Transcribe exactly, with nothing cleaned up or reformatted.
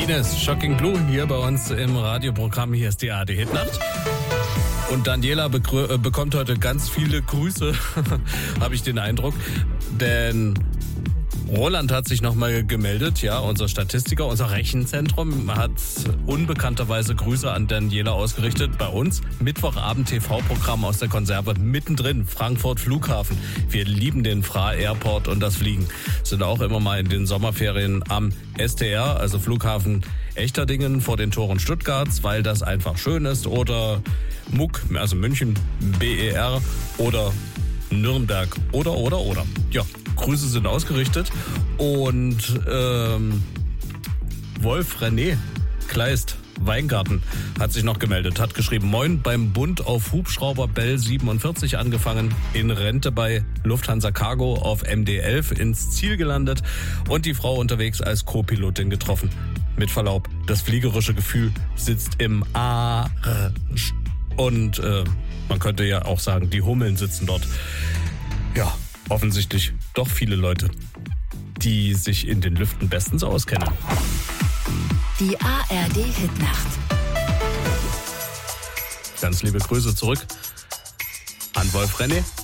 Ines, Shocking Blue hier bei uns im Radioprogramm. Hier ist die A R D-Hitnacht. Und Daniela begrü- äh, bekommt heute ganz viele Grüße, habe ich den Eindruck. Denn Roland hat sich nochmal gemeldet, ja, unser Statistiker, unser Rechenzentrum hat unbekannterweise Grüße an Daniela ausgerichtet. Bei uns Mittwochabend-T V-Programm aus der Konserve mittendrin, Frankfurt Flughafen. Wir lieben den Fra Airport und das Fliegen. Sind auch immer mal in den Sommerferien am S T R, also Flughafen Echterdingen vor den Toren Stuttgarts, weil das einfach schön ist. Oder M U C, also München B E R oder Nürnberg oder, oder, oder. Ja, Grüße sind ausgerichtet. Und ähm, Wolf René Kleist Weingarten hat sich noch gemeldet, hat geschrieben: Moin, beim Bund auf Hubschrauber Bell siebenundvierzig angefangen, in Rente bei Lufthansa Cargo auf M D elf ins Ziel gelandet und die Frau unterwegs als Co-Pilotin getroffen. Mit Verlaub, das fliegerische Gefühl sitzt im Arsch. Und äh, man könnte ja auch sagen, die Hummeln sitzen dort. Ja, offensichtlich doch viele Leute, die sich in den Lüften bestens auskennen. Die A R D-Hitnacht. Ganz liebe Grüße zurück an Wolf René.